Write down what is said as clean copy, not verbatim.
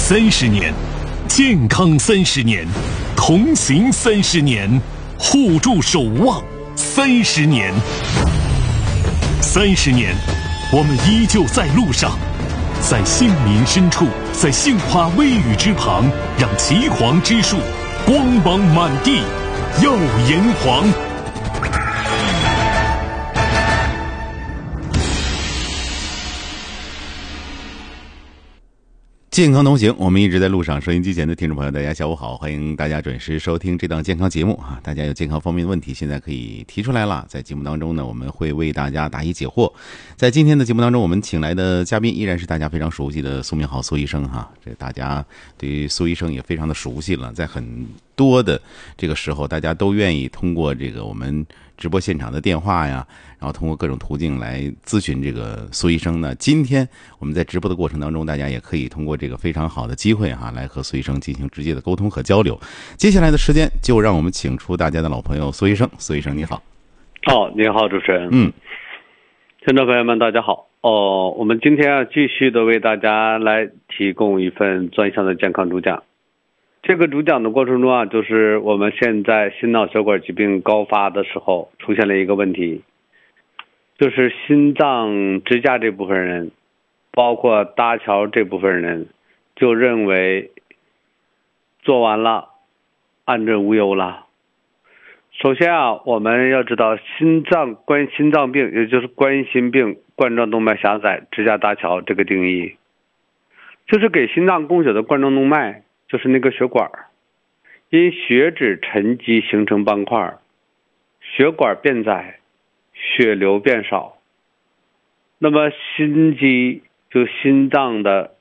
30年，健康30年，同行30年，互助守望30年。30年，我们依旧在路上，在杏林深处，在杏花微雨之旁，让岐黄之树光芒满地，耀炎黄。 健康同行，我们一直在路上。收音机前的听众朋友，大家下午好，欢迎大家准时收听这档健康节目啊！大家有健康方面的问题，现在可以提出来了。在节目当中呢，我们会为大家答疑解惑。在今天的节目当中，我们请来的嘉宾依然是大家非常熟悉的苏明浩苏医生哈。这大家对于苏医生也非常的熟悉了，在很多的这个时候，大家都愿意通过这个我们直播现场的电话呀，然后通过各种途径来咨询这个苏医生呢。今天我们在直播的过程当中，大家也可以通过这个非常好的机会哈，来和苏医生进行直接的沟通和交流。接下来的时间，就让我们请出大家的老朋友苏医生。苏医生你好。 你好，主持人。听众朋友们，大家好。我们今天继续的为大家来提供一份专项的健康主讲。这个主讲的过程中就是我们现在心脑血管疾病高发的时候出现了一个问题，就是心脏支架这部分人，包括搭桥这部分人，就认为做完了，安枕无忧了。首先我们要知道关于心脏病，也就是冠心病、冠状动脉狭窄、支架搭桥这个定义，就是给心脏供血的冠状动脉，就是那个血管，因血脂沉积形成斑块，血管变窄，血流变少，那么心肌就心脏的